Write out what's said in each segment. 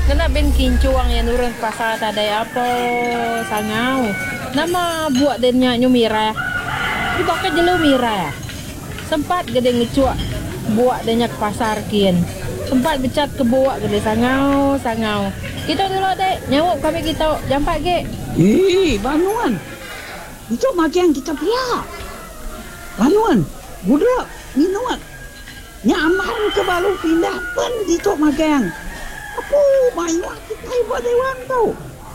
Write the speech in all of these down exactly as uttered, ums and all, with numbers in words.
Kena ben kincuang yang nurun pasar tadai apa sangau. Nama buat dennya nyumira. Dipakai jelu mira. Sempat gede ngecuak buat dennya ke pasar kian. Sempat becat ke buat gede sangau sangau. Kita dulu dek nyawuk kami kita jampak ge. Ih, banuan. Itu makian kita pria. Banuan, budak minuan. Nyaman ke baru pindah pun itu makian. Apa mayuah kita buat dewan tau.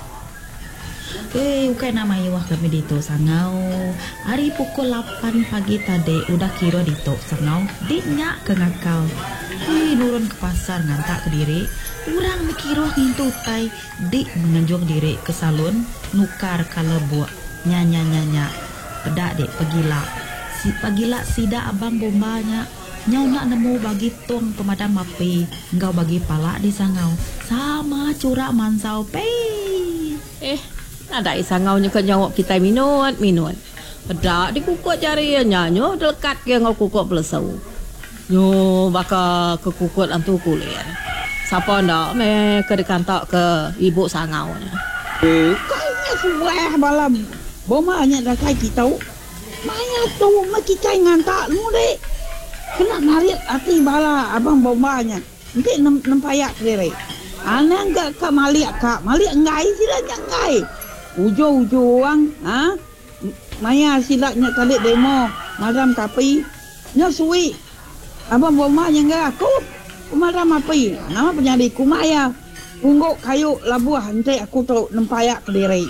Eh, bukan nama mayuah kami dito sangau. Hari pukul lapan pagi tadi udah kira dito sangau. Diknya ke ngakau. Ih, nurun ke pasar ngantak ke diri. Urang mikir wah ngintu tai. Dik mengenjung diri ke salon. Nukar kalau buat nyanya-nyanya. Pedak dek pegila. Si pegila sida abang bombanya. Nyau nak nemu bagi tong pemadam api. Engkau bagi palak di sangau. Sama curak mansau pei. Eh, ada isangau nyuka jawab kita minut minut. Pedak di kukuk cari nyanyo dekat ke ngau kukuk pelesau. Nyo baka ke kukuk antu kulian. Siapa ndak me ke dekantak ke ibu sangau nya. Eh, kayaknya suah balam. Bomanya dah kai kita. Maya tu mak kita ngantak lu dek. Kena narik hati bala abang bombanya. Nanti nempayak kere. Ana enggak ke maliak kak. Maliak ngai sila ngai. Ujung-ujung ha? Maya silaknya kali demo. Madam tapi nya suwi. Abang bombanya enggak aku. Madam api. Nama penyadi kumaya. Ungguk kayu labuah nanti aku tu nempayak kere.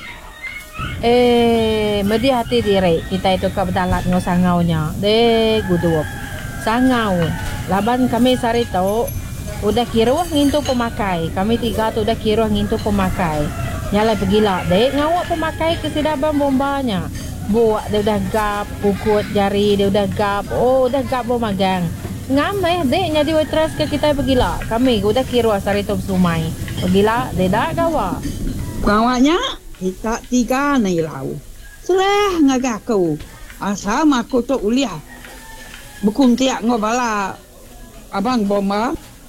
Eh, medi hati diri kita itu ke bedalat ngosangaunya. De gudup. Sangau. Laban kami sari tahu udah kiruah ngintu pemakai. Kami tiga tu udah kiruah ngintu pemakai. Nyala pergila dek ngawak pemakai ke sidaban bombanya. Buat dia udah gap, pukut jari dia udah gap. Oh, udah gap bomagang. Ngameh dek nyadi waitress ke kita pergila. Kami udah kiruah sari tu sumai. Pergila dek dak gawa. Kawaknya kita tiga ni lau. Serah ngagak aku. Asal aku tu uliah. Berkuntiak ngobala abang bomba.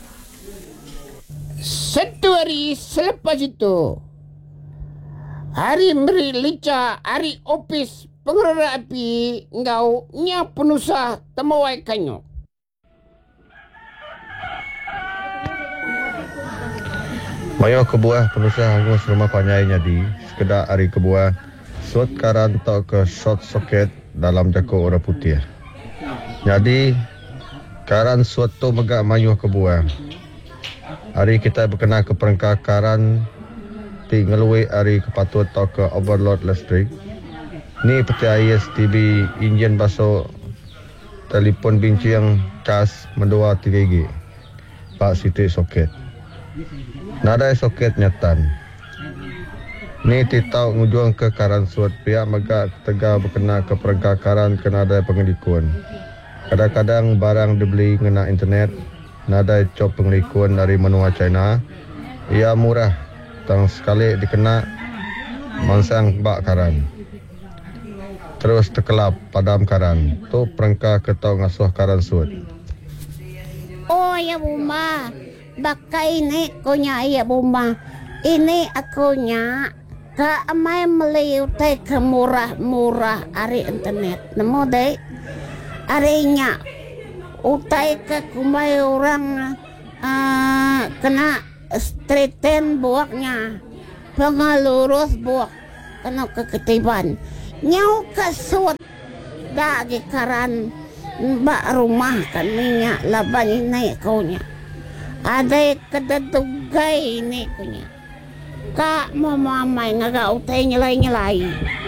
Satu hari selepas itu, hari meri lica, hari opis pengelola api ngau nya penusah temawai kanyo. Mayo kebuah penusah hangus rumah panyai nyadi sekedar hari kebuah suat karan tau ke short socket dalam jako orang putih. Jadi karan suatu megak mayuh kebuah. Hari kita berkena ke perengkakaran ti ngelui hari kepatut tau ke overload listrik. Ni peti I S T B enjin baso telefon binci yang cas mendua tiga G. Pak Siti soket. Nada soket nyatan. Ni titau ngujung ke karan suat pihak megak tegak berkena ke perengkakaran kena ada pengelikun. Kadang-kadang barang dibeli ngena internet, nada cop pengelikun dari menua China. Ia murah, tang sekali dikena mansang bak karan. Terus terkelap padam karan. Tu perengka ketau ngasuh karan suat. Oh ya buma, baka ini kunya ya buma. Ini akunya ke amai meliu te ke murah-murah ari internet. Nemu deh. Arinya utai ke kumai orang uh, kena straighten buaknya pengalurus buak kena keketiban nyau kesut dagi karan mbak rumah kan minyak laban ini kaunya ada kededugai ini kunya kak mau mamai ngagak utai nyelai-nyelai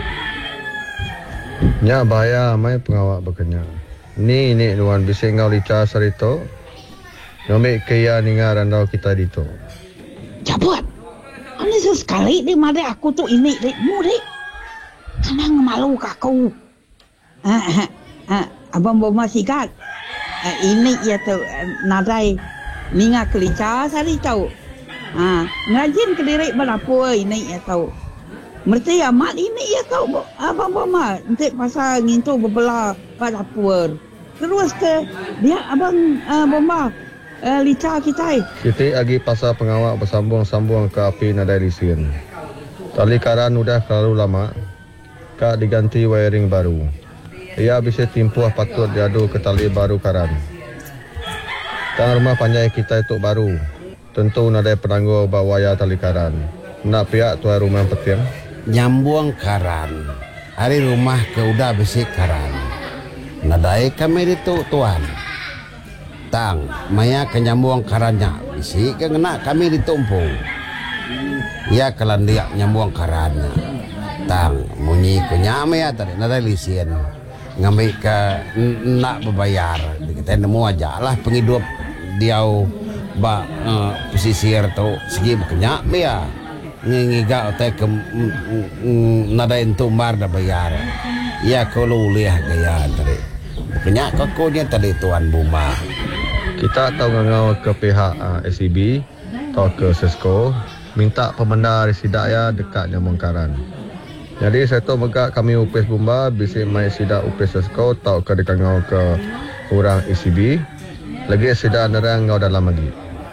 Nya bahaya mai pengawak berkenya. Ni ni nuan bisa ngau lica sarito. Ngomik kaya ninga randau kita dito. Cabut. Ani sesekali di mana aku tu ini dek mu dek. Kanang malu kaku. Ah, ah, abang bomba sikat. Ah, ini ya tu nadai ninga kelica sarito. Ah, ngajin kediri berapa ini ya tu. Merti amat ini ya kau abang bomba nanti pasal ngintu berbelah pada puer. Terus ke dia abang uh, bomba uh, lica kita. Siti lagi pasal pengawak bersambung-sambung ke api nadai lisen. Tali karan udah terlalu lama. Kak diganti wiring baru. Ia bisa timpuah patut diadu ke tali baru karan. Tang rumah panjai kita itu baru. Tentu nadai penangguh bawa wayar tali karan. Nak pihak tuan rumah petiang. Nyambung karan. Hari rumah ke udah besi karan. Nadai kami itu tuan. Tang, maya ke nyambung karannya. Besi ke kena kami ditumpung. Ya kalau dia nyambung karannya. Tang, munyi ke nyame ya tadi nadai lisen. Ngambil ke nak berbayar. Kita nemu aja lah penghidup diau ba uh, pesisir tu segi berkenyak ya. Ngiga otai ke nada entu mar dah bayar. Ya kalau liah gaya tadi. Kenyak kokonya tadi tuan Buma. Kita tahu ngau ke pihak uh, S E B atau ke Sesko minta pemenda residak ya dekat Nyambung Karan. Jadi saya tahu megak kami U P S Bumba bisa mai sidak U P S Sesko atau ke dekat ngau ke orang S E B. Lagi sidak nerang ngau dalam lagi.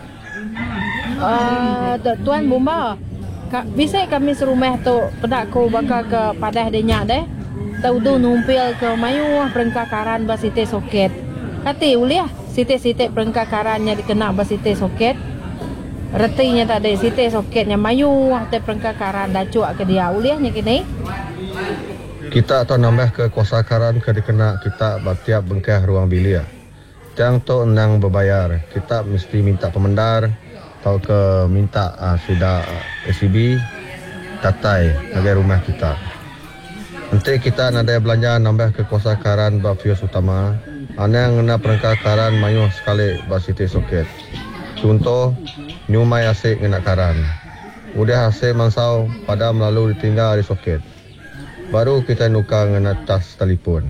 Uh, Tuan Bumba, Ka, bisa kami serumah tu pedak ko bakal ke padah denyak deh. Tahu tu numpil ke mayu perengkakaran basite soket. Kati uliah site-site perengkakarannya dikena basite soket. Retinya tak ada site soketnya mayu te perengkakaran dah cuak ke dia uliahnya kini. Kita atau nambah ke kuasa karan ke dikena kita batiap bengkah ruang bilik. Yang tu nang berbayar. Kita mesti minta pemendar atau ke minta uh, sudah uh, S E B tatai negara rumah kita. Nanti kita ada belanja nambah ke kuasa karan bab fios utama. Ana yang kena perengkakaran mayu sekali basite soket. Contoh nyumai asik kena karan. Udah asik mansau pada melalui ditinggal di soket. Baru kita nukar kena tas telefon.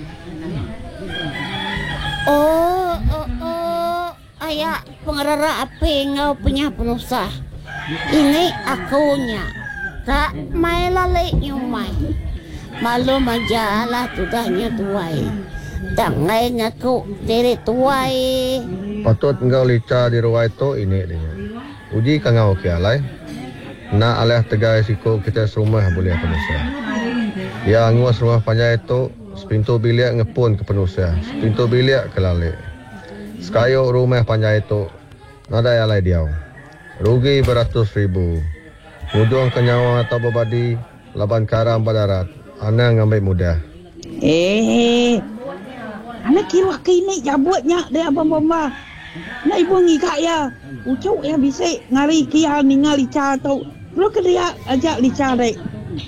Oh, oh, oh. Ayah pengerara api ngau punya penusah. Ini akunya. Kak mai lalik nyumai. Malu majalah tudahnya tuai. Tangai ngaku diri tuai. Patut engkau lica di ruai tu ini dia. Uji kangau ke alai. Nak alih tegai siko kita serumah boleh penusah. Ya nguas rumah panjai itu sepintu bilik ngepun ke penusah. Sepintu bilik ke lalik. Sekayuk rumah panjai itu nada alai diau. Rugi beratus ribu. Mudung ke nyawa atau berbadi laban karam badarat. Ana ngambil mudah. Eh, anak kira kini jabutnya dia abang bomba. Nak ibu ngikak ya. Ucuk ya bisa ngari kia ningal lica tau. Lu ke dia ajak lica dek.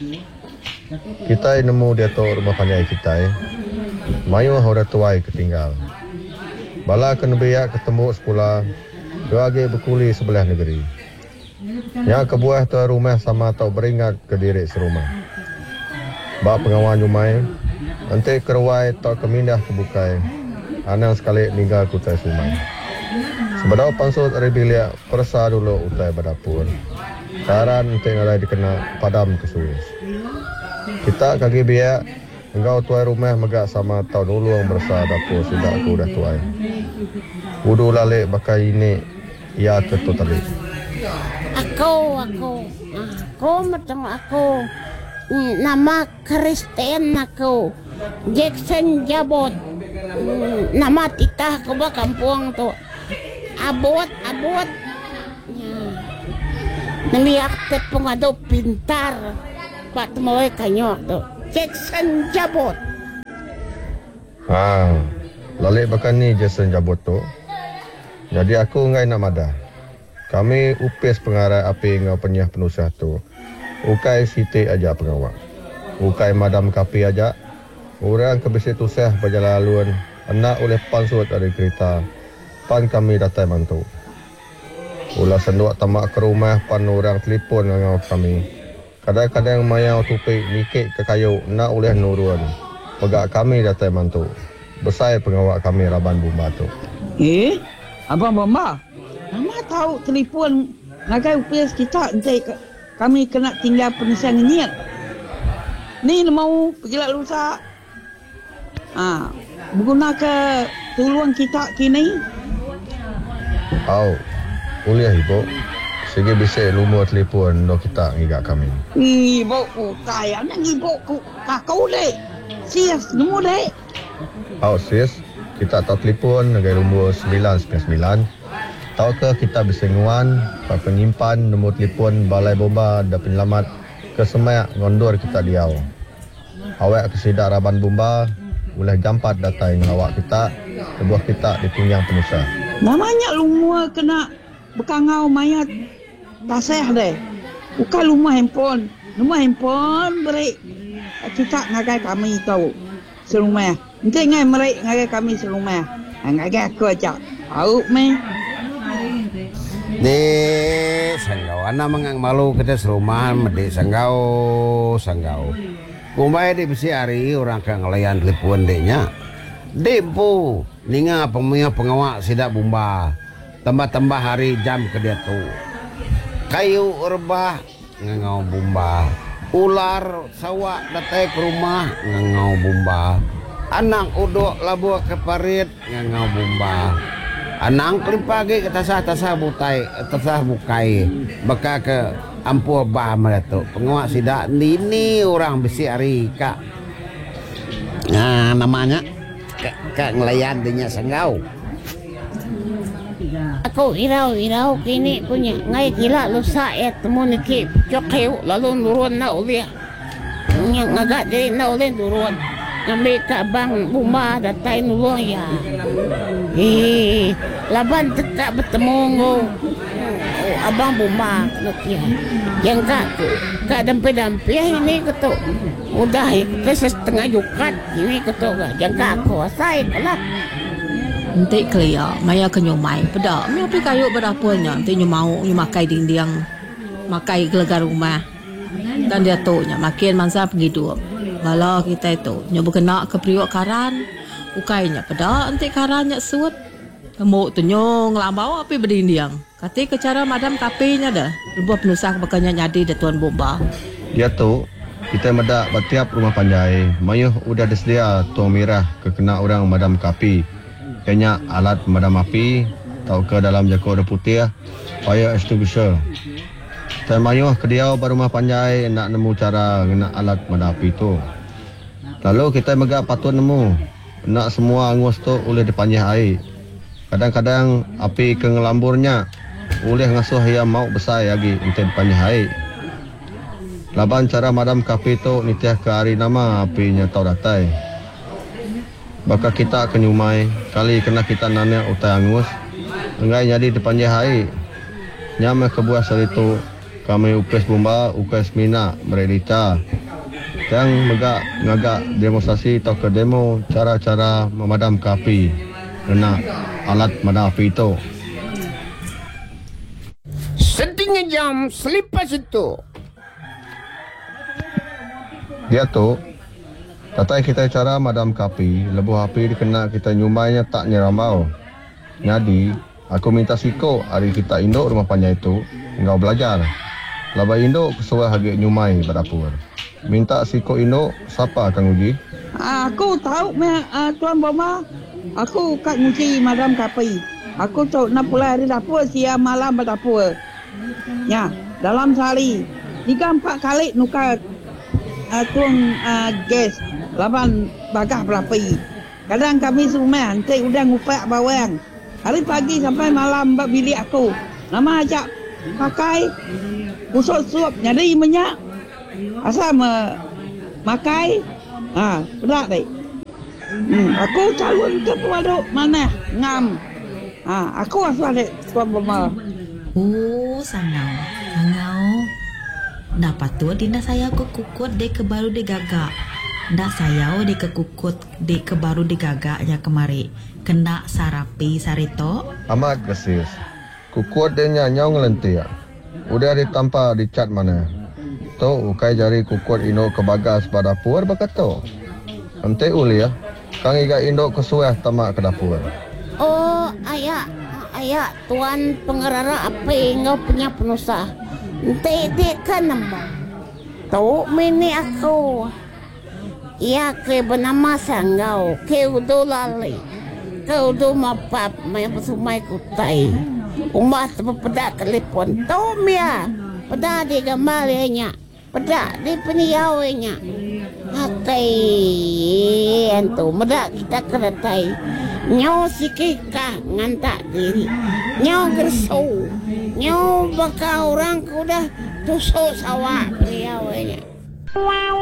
Kita nemu dia tu rumah panjai kita. Mayu hora tuai ketinggal. Bala kena biak ketemu sekolah. Dua lagi berkuli sebelah negeri. Yang kebuah tu rumah sama tau beringat ke diri serumah. Bak pengawan Jumai, nanti keruai atau kemindah ke bukai. Anang sekali ninggal kutai Sumai. Sebadau pansut dari bilik, persa dulu utai berdapur. Karan nanti ngalai dikena padam ke Suez. Kita kaki biak, engkau tuai rumah megak sama tau dulu yang bersa dapur sudah aku dah tuai. Wudu lalik bakai ini, ia ketu tali. Aku, aku, aku macam aku. Nama Kristen aku Jackson Jabot. Nama titah aku ba kampung tu Abot, abot ya. Naliak te pengado pintar Pak temoy kanyok tu Jackson Jabot. Ha, lalik bakan ni Jackson Jabot tu. Jadi aku ngai nak madah. Kami upis pengarai api ngau penyah penusah tu. Ukai siti aja pengawak. Ukai madam kapi aja. Orang kebisi tusah berjalan laluan. Anak oleh pansut dari kereta. Pan kami datang mantu. Ulah senduak tamak ke rumah pan orang telefon dengan kami. Kadang-kadang mayau tupik nikik ke kayu. Nak oleh nurun. Pegak kami datang mantu. Besar pengawak kami Raban Bumba tu. Eh, abang bomba. Nama tahu telefon nagai upis kita nanti kami kena tinggal penisian niat. Ni mau pejalan lusa. Ah, berguna ke tuluan kita kini. Au, uliah ibu. Sige bisik lumur telefon do kita ngigak kami. Ibu ku kaya nak ibu ku kakau dek. Sis, nombor dek. Au sis, kita tahu telefon negara lumur sembilan sembilan sembilan. Tahu ke kita bisa nguan pak penyimpan nombor telefon Balai Bomba dan Penyelamat ke Semak ngondur kita diau. Awak kesidak Raban Bomba boleh jampat datai ngelawak kita sebuah kita di pinggang penusah. Namanya lumur kena bekangau mayat taseh deh. Bukan lumur handphone. Lumur handphone beri kita ngagai kami tahu serumah. Nanti ngai merik ngagai kami serumah. Ngagai aku ajak. Au meh. Di sanggau anak mengang malu kita serumahan medi sanggau sanggau. Kumbai di besi hari orang kang ngelayan telepon deknya. Depo ninga pemia pengawak sidak Bomba. Tambah-tambah hari jam ke dia tu. Kayu rebah ngangau Bomba. Ular sawak datai ke rumah ngangau Bomba. Anak uduk labuh ke parit ngangau Bomba. Anang kali pagi ke tasah-tasah butai, tasah bukai. Baka ke ampuh bah mereka. Pengawak sidak ini orang besi hari kak. Nah namanya kak, kak ngelayan dinya sanggau. Aku irau-irau kini punya ngai gila lusa ya temu niki cokeu lalu nurun na ulia. Yang ngagak dari na ulia nurun. Ngambil ke abang Bomba datai nulung ya. Eh, laban tetap bertemu ngo. Oh, abang Bomba ya. Yang kak kak dampai-dampai ini ketuk. Udah ke setengah jukat ini ketuk. Yang kak kuasai lah. Nanti kelia, maya ke nyumai. Pedak, ni apa kayu berapanya. Nanti nyumau, nyumakai dinding. Makai gelegar rumah. Dan dia tu, makin mansa pergi dua. Kalau kita itu nyoba kena ke priok karan, ukainya pada antik karannya suut. Kamu tu nyong lambau api berdinding. Kati ke cara madam kapinya dah. Lebuh penusah bakanya nyadi de Tuan Bomba. Dia tu kita medak batiap rumah panjai. Mayuh udah disediaa tuang mirah ke kena orang madam kapi. Kenya alat madam api tau ke dalam jako ada putih fire extinguisher. Saya mayuh ke dia baru rumah panjai nak nemu cara guna alat madam api tu. Lalu kita megak patut nemu nak semua angus tu boleh dipanjah air. Kadang-kadang api ke ngelamburnya boleh ngasuh yang mau besar lagi untuk dipanjah air. Laban cara madam kapi tu nitiah ke hari nama apinya tau datai. Bakal kita ke nyumai kali kena kita nanya utai angus enggak jadi dipanjah air. Nyama ke buah selitu kami ukes Bomba, ukes Mina, mereka yang megak ngagak demonstrasi atau ke demo cara-cara memadam api kena alat madam api itu. Setengah jam selepas itu. Dia tu tatai kita cara madam api, lebuh api dikena kita nyumainya tak nyeramau. Jadi aku minta siko hari kita induk rumah panjang itu engkau belajar. Laba induk kesuai hagik nyumai berdapur. Minta siko induk siapa Kang Uji? Aku tahu meh uh, Tuan Bomba. Aku kat nguci madam kapi. Aku tahu nak pulai hari dapur siang malam berdapur. Ya, dalam sehari tiga empat kali nukar uh, tuang uh, gas laban bagah berapi. Kadang kami semua nanti udah ngupak bawang. Hari pagi sampai malam bak bilik aku. Nama ajak pakai usut suap nyari minyak. Asal me makai. Ha, berat dek. Hmm, aku calon ke waduk mana? Ngam. Ha, aku asal dek Tuan Bomba. Oh, sangau. Sangau. Dapat tu dinda saya ke kukut dek ke baru digagak. Ndak saya dek ke kukut dek ke baru digagaknya kemari. Kena sarapi sarito. Amat gesis. Kukut dia nyau ngelentik. Udah ditampa di cat mana. Tu ukai jari kukut Indo ke bagas pada dapur berkata. Nanti uli ya. Kang iga Indo kesuah tamak ke dapur. Oh, ayah, ayah, Tuan pengerara apa engkau punya penusah. Nanti dia kan nambah. Tahu mini aku. Ia ke bernama sanggau, ke udolali. kau do mapap may pasumay kutay. Umat pada telepon Tomia. Pada di gamalnya. Pada di peniawanya. Hakai antu medak kita keretai. Nyaw sikika ngantak diri. Nyaw gersau. Nyaw baka orang kuda tusuk sawah peniawanya.